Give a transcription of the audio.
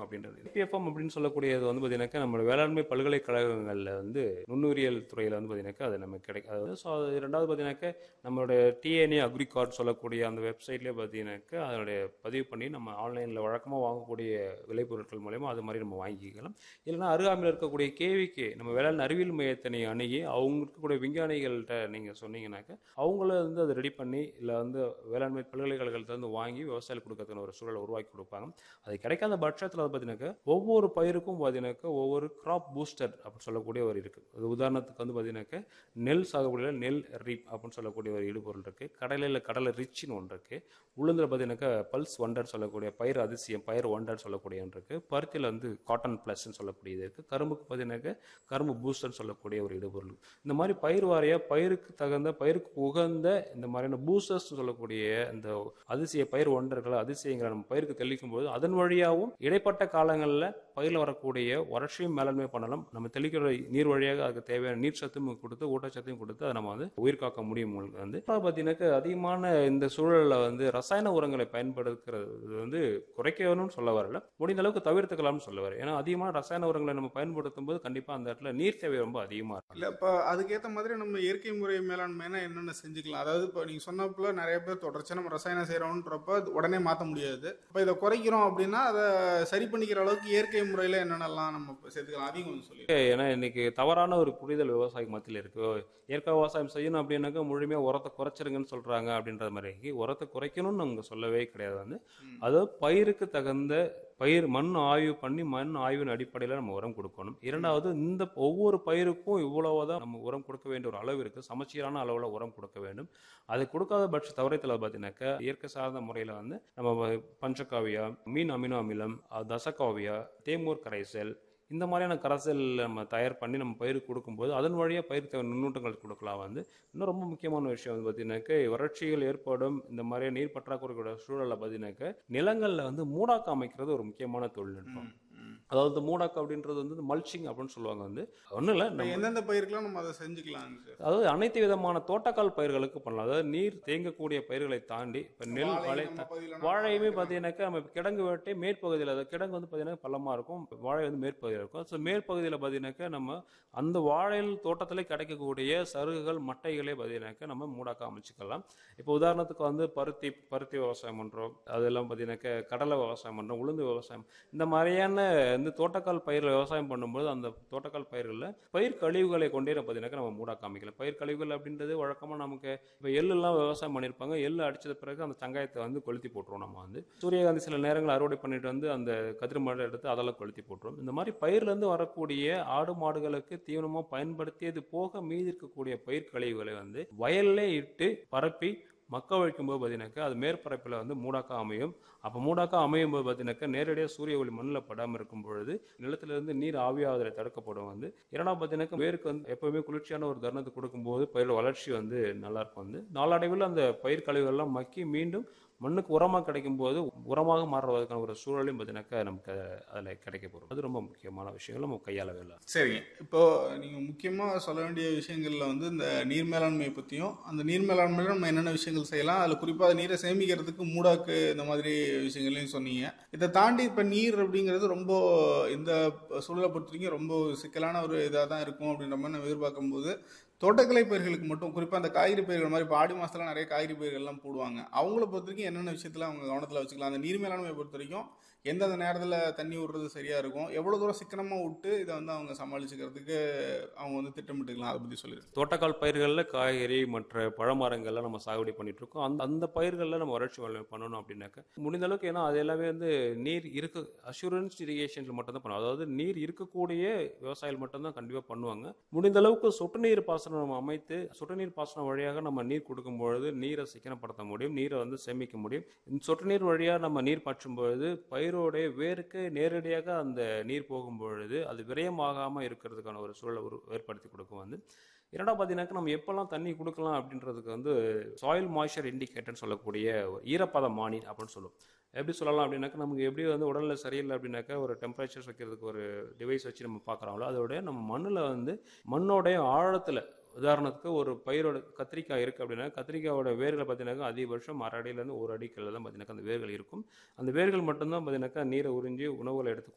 அப்படின்றது. இபிஎஃப்எம் அப்படின்னு சொல்லக்கூடியது வந்து பார்த்தீங்கன்னாக்கா நம்ம வேளாண்மை பல்கலைக்கழகங்களில் வந்து நுண்ணுயிரியல் துறையில் வந்து பார்த்தீங்கன்னாக்கா அது நமக்கு கிடைக்கும். அதாவது ஸோ அது ரெண்டாவது பார்த்தீங்கன்னாக்கா நம்மளுடைய டிஎன்ஏ அக்ரிகார்ட் சொல்லக்கூடிய அந்த வெப்சைட்லேயே பார்த்தீங்கன்னாக்கா அதனுடைய பதிவு பண்ணி நம்ம ஆன்லைனில் வழக்கமாக வாங்கக்கூடிய விளைபொருட்கள் மூலயமா அது மாதிரி நம்ம வாங்கிக்கலாம். இல்லைன்னா அருகாமையில் இருக்கக்கூடிய கேவிக்கு நம்ம வேளாண் அறிவியல் மையத்தை நீங்கள் அணுகி அவங்க இருக்கக்கூடிய விஞ்ஞானிகள்கிட்ட நீங்கள் சொன்னீங்கன்னாக்கா அவங்கள வந்து அதை ரெடி பண்ணி இல்லை வந்து வேளாண்மை பல்கலைக்கழகத்தை வந்து வாங்கி விவசாயிகள் கொடுக்கறதுக்கான ஒரு சூழலை உருவாக்கி கொடுப்பாங்க. அது கிடைக்காத பட்சத்தில் பார்த்தீங்கன்னாக்கா ஒவ்வொரு பயிருக்கும் பார்த்தீங்கன்னாக்கா ஒவ்வொரு கிராப் பூஸ்டர் அப்படின்னு சொல்லக்கூடிய ஒரு இருக்குது. அது உதாரணத்துக்கு வந்து பார்த்தீங்கன்னாக்கா நெல் சாகுபடியில் நெல் ரீப் அப்படின்னு சொல்லக்கூடிய ஒரு இடுபொருள் இருக்குது. கடலையில் கடலை ரிச்சின்னு ஒன்று இருக்குது. உளுந்தில் பார்த்தீங்கன்னாக்கா பல்ஸ் ஒண்டர் சொல்லக்கூடிய பயிர் அதிசயம் பயிர் ஒண்டர் சொல்லக்கூடிய ஒன்று இருக்குது. பருத்தியில் வந்து காட்டன் ப்ளஸ்ன்னு சொல்லக்கூடியது இருக்குது. கரும்புக்கு பார்த்தீங்கன்னாக்கா கரும்பு பூஸ்டர்னு சொல்லக்கூடிய ஒரு இடுபொருள். இந்த மாதிரி பயிர் வாரியாக பயிருக்கு தகுந்த பயிருக்கு உகந்த இந்த மாதிரியான பூஸ்டர்ஸ் சொல்லக்கூடிய இந்த அதிசய பயிர் ஒன்றர்களை அதிசயங்களை நம்ம பயிருக்கு தெளிக்கும் போது அதன் வழியாகவும் இடைப்பட்ட காலங்களில் பயிரில் வரக்கூடிய வறட்சியும் மேலாண்மை பண்ணலாம். நம்ம தெளிக்கிற நீர் வழியாக அதுக்கு தேவையான நீர் சத்தும் கொடுத்து ஊட்டச்சத்தையும் கொடுத்து அதை நம்ம வந்து உயிர் காக்க முடியும். வந்து பார்த்தீங்கன்னாக்கா அதிகமான இந்த சூழலில் வந்து ரசாயன உரங்களை பயன்படுத்துறது வந்து குறைக்கணும்னு சொல்ல வரல, முடிந்த அளவுக்கு தவிர்த்துக்கலாம்னு சொல்ல வர. ஏன்னா அதிகமான ரசாயன உரங்களை நம்ம பயன்படுத்தும் போது கண்டிப்பாக அந்த இடத்துல நீர் தேவை ரொம்ப அதிகமாக இருக்கும். இல்லை இப்போ அதுக்கேற்ற மாதிரி நம்ம இயற்கை முறை மேலாண்மைனா என்னென்ன செஞ்சுக்கலாம்? அதாவது இப்போ நீங்கள் சொன்னப்பல நிறைய பேர் தொடர்ச்சியாக நம்ம ரசாயனம் செய்கிறோன்றப்ப உடனே மாற்ற முடியாது. இப்போ இதை குறைக்கிறோம் அப்படின்னா அதை சரி பண்ணிக்கிற அளவுக்கு இயற்கை முறையில் என்னென்னலாம் நம்ம சேர்த்துக்கலாம் அதையும் கொஞ்சம் சொல்லி. ஏன்னா இன்னைக்கு தவறான ஒரு புரிதல் விவசாயி மத்தியில் இருக்கு. இயற்கை விவசாயம் செய்யணும் அப்படின்னாக்கா முழுமையாக உரத்தை குறைச்சிருங்கன்னு சொல்றாங்க அப்படின்ற மாதிரி உரத்தை குறைக்கணும்னு அவங்க சொல்லவே கிடையாது. வந்து அதாவது பயிருக்கு தகுந்த பயிர் மண் ஆய்வு பண்ணி மண் ஆய்வின் அடிப்படையில் நம்ம உரம் கொடுக்கணும். இரண்டாவது இந்த ஒவ்வொரு பயிருக்கும் இவ்வளவுதான் நம்ம உரம் கொடுக்க வேண்டிய ஒரு அளவு இருக்கு. சமச்சீரான அளவில் உரம் கொடுக்க வேண்டும். அதை கொடுக்காத பட்ச தவறத்தில் பார்த்தீங்கன்னாக்கா இயற்கை சார்ந்த முறையில் வந்து நம்ம பஞ்சகாவியா மீன் அமினோ அமிலம் தசகாவியா தேமூர் கரைசல் இந்த மாதிரியான கரைசல் நம்ம தயார் பண்ணி நம்ம பயிருக்கு கொடுக்கும்போது அதன் வழியாக பயிர் தேவை நுண்ணூட்டங்கள் கொடுக்கலாம். வந்து இன்னும் ரொம்ப முக்கியமான விஷயம் வந்து பார்த்தீங்கன்னாக்கா வறட்சிகள் ஏற்படும் இந்த மாதிரி நீர் பற்றாக்குறையோட சூழலை பார்த்தீங்கன்னாக்கா நிலங்களில் வந்து மூடாக்கு அமைக்கிறது ஒரு முக்கியமான தொழில்நுட்பம். அதாவது மூடாக்கு அப்படின்றது வந்து மல்ச்சிங் அப்படின்னு சொல்லுவாங்க. வந்து ஒன்றும் இல்லை, நம்ம எந்தெந்த பயிர்களாம் நம்ம அதை செஞ்சுக்கலாம். அதாவது அனைத்து விதமான தோட்டக்கால் பயிர்களுக்கு பண்ணலாம். அதாவது நீர் தேங்கக்கூடிய பயிர்களை தாண்டி இப்போ நெல் வாழையுமே பார்த்தீங்கன்னாக்கா நம்ம கிடங்கு வெட்டி மேற்பகுதியில் அதாவது கிடங்கு வந்து பார்த்தீங்கன்னா பள்ளமாக இருக்கும், வாழை வந்து மேற்பகுதியில் இருக்கும். ஸோ மேற்பகுதியில் பார்த்தீங்கன்னாக்கா நம்ம அந்த வாழையில் தோட்டத்திலே கிடைக்கக்கூடிய சருகுகள் மட்டைகளே பார்த்தீங்கன்னாக்கா நம்ம மூடாக்க அமைச்சிக்கலாம். இப்போ உதாரணத்துக்கு வந்து பருத்தி விவசாயம் பண்ணுறோம், அதெல்லாம் பார்த்தீங்கன்னாக்கா கடலை விவசாயம் பண்ணுறோம், உளுந்து விவசாயம் இந்த மாதிரியான வந்து தோட்டக்கால் பயிர்கள் விவசாயம் பண்ணும்போது அந்த தோட்டக்கால் பயிர்களில் பயிர் கழிவுகளை கொண்டே பார்த்தீங்கன்னாக்கா நம்ம மூடாக்க அமைக்கலாம். பயிர் கழிவுகள் அப்படின்றது வழக்கமாக நமக்கு இப்போ எள்ளுலாம் விவசாயம் பண்ணியிருப்பாங்க. எள்ளு அடிச்சத பிறகு அந்த சங்காயத்தை வந்து கொளுத்தி போட்டுருவோம். நம்ம வந்து சூரியகாந்தி சில நேரங்கள் அறுவடை பண்ணிட்டு வந்து அந்த கதிர் மழை எடுத்து அதெல்லாம் கொளுத்தி போட்டுருவோம். இந்த மாதிரி பயிர்லேருந்து வரக்கூடிய ஆடு மாடுகளுக்கு தீவனமாக பயன்படுத்தியது போக மீதி இருக்கக்கூடிய பயிர் கழிவுகளை வந்து வயல்லே இட்டு பரப்பி மக்க வைக்கும்போது பார்த்தீங்கன்னாக்கா அது மேற்பரப்பில் வந்து மூடாக்கா அமையும். அப்போ மூடாக்கா அமையும் போது பார்த்தீங்கன்னாக்கா நேரடியாக சூரிய ஒளி மண்ணில் படாமல் இருக்கும் பொழுது நிலத்திலிருந்து நீர் ஆவியாவதில் தடுக்கப்படும். வந்து இரண்டாவது பார்த்தீங்கன்னாக்கா வேருக்கு வந்து எப்பவுமே குளிர்ச்சியான ஒரு தருணத்தை கொடுக்கும்போது பயிர் வளர்ச்சி வந்து நல்லா இருக்கும். வந்து நாளடைவில் அந்த பயிர் கழிவுகள்லாம் மக்கி மீண்டும் மண்ணுக்கு உரமாக கிடைக்கும் போது உரமாக மாறுவதற்கான ஒரு சூழலையும் பார்த்தீங்கன்னாக்கா நமக்கு அதில் கிடைக்க போகிறோம். அது ரொம்ப முக்கியமான விஷயங்கள் நம்ம கையாளவே இல்லை. சரிங்க, இப்போ நீங்கள் முக்கியமாக சொல்ல வேண்டிய விஷயங்களில் வந்து இந்த நீர் மேலாண்மையை பற்றியும் அந்த நீர் மேலாண்மையில் நம்ம என்னென்ன விஷயங்கள் செய்யலாம், அதில் குறிப்பாக நீரை சேமிக்கிறதுக்கு மூடாக்கு இந்த மாதிரி விஷயங்களையும் சொன்னீங்க. இதை தாண்டி இப்போ நீர் அப்படிங்கிறது ரொம்ப இந்த சூழலை பொறுத்த வரைக்கும் ரொம்ப சிக்கலான ஒரு இதாக தான் இருக்கும் அப்படின்ற மாதிரி நம்ம எதிர்பார்க்கும்போது தோட்டக்கலை பயிர்களுக்கு மட்டும் குறிப்பாக அந்த காய்கறி பயிர்கள் மாதிரி இப்போ ஆடி மாதத்துல நிறைய காய்கறி பயிர்கள்லாம் போடுவாங்க. அவங்கள பொறுத்த வரைக்கும் என்னென்ன விஷயத்தில் அவங்க கவனத்தில் வச்சுக்கலாம்? அந்த நீர் மேலாண்மையை பொறுத்த வரைக்கும் எந்தெந்த நேரத்தில் தண்ணி விடுறது சரியாக இருக்கும், எவ்வளோ தூரம் சிக்கனமாக விட்டு இதை வந்து அவங்க சமாளிச்சுக்கிறதுக்கு அவங்க வந்து திட்டமிட்டுக்கலாம், அதை பற்றி சொல்லிடுங்க. தோட்டக்கால் பயிர்களில் காய்கறி மற்ற பழமரங்கள்லாம் நம்ம சாகுபடி பண்ணிட்டு இருக்கோம். அந்த பயிர்களில் நம்ம வறட்சி பண்ணணும் அப்படின்னாக்க முடிந்த அளவுக்கு, ஏன்னா அது எல்லாமே வந்து நீர் இருக்கு அஷூரன்ஸ் இரிகேஷன்ல மட்டும்தான் பண்ணுவோம். அதாவது நீர் இருக்கக்கூடிய விவசாயிகள் மட்டும்தான் கண்டிப்பாக பண்ணுவாங்க. முடிந்த அளவுக்கு சொட்டு நீர் பாசனம் நம்ம அமைத்து சொட்டு நீர் பாசனம் வழியாக நம்ம நீர் கொடுக்கும் பொழுது நீரை சிக்கனப்படுத்த முடியும், நீரை வந்து சேமிக்க முடியும். இந்த சொட்டு நீர் வழியாக நம்ம நீர் பாய்ச்சும் பொழுது பயிரோடைய வேருக்கு நேரடியாக அந்த நீர் போகும் பொழுது அது விரயமாகாமல் இருக்கிறதுக்கான ஒரு சூழலை ஏற்படுத்தி கொடுக்கும். வந்து இரண்டாவது பார்த்தீங்கன்னாக்கா நம்ம எப்பெல்லாம் தண்ணி கொடுக்கலாம் அப்படின்றதுக்கு வந்து சாயில் மாய்ச்சர் இண்டிகேட்டர்னு சொல்லக்கூடிய ஈரப்பதமானி அப்படின்னு சொல்லுவோம். எப்படி சொல்லலாம் அப்படின்னாக்கா நமக்கு எப்படி வந்து உடல்ல சரியில்லை அப்படின்னாக்கா ஒரு டெம்பரேச்சர் வைக்கிறதுக்கு ஒரு டிவைஸ் வச்சு நம்ம பார்க்குறோம்ல, அதோட நம்ம மண்ணில் வந்து மண்ணோடைய ஆழத்தில் உதாரணத்துக்கு ஒரு பயிரோட கத்திரிக்காய் இருக்குது அப்படின்னா கத்திரிக்காயோட வேர்கள் பார்த்தீங்கன்னாக்கா அதிகபட்சம் 1/2 அடியிலேருந்து 1 அடிக்குள்ள தான் பார்த்தீங்கன்னாக்கா அந்த வேர்கள் இருக்கும். அந்த வேர்கள் மட்டும்தான் பார்த்தீங்கன்னாக்கா நீரை உறிஞ்சி உணவுகளை எடுத்து